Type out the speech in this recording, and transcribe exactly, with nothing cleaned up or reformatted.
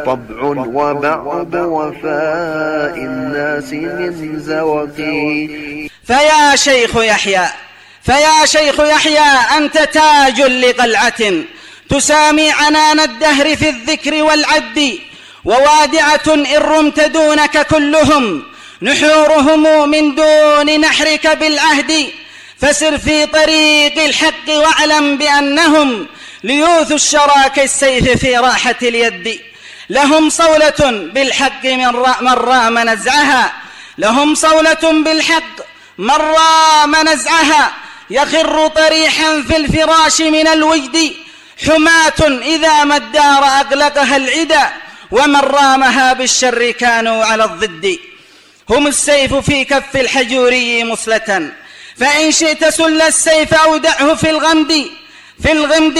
طبع وبعض وفاء الناس من زوقي. فيا شيخ يحيى فيا شيخ يحيى أنت تاج لقلعة تسامي عنان الدهر في الذكر والعد، ووادعة إن رمت دونك كلهم نحورهم من دون نحرك بالعهد. فسر في طريق الحق واعلم بأنهم ليوث الشرى كالسيف في راحة اليد. لهم صولة بالحق من رام نزعها لهم صولة بالحق من رام نزعها يخر طريحا في الفراش من الوجد. حماة إذا ما الدار أغلقها العدا ومن رامها بالشر كانوا على الضد. هم السيف في كف الحجوري مصلة فإن شئت سل السيف أو دعه في الغمد في الغمد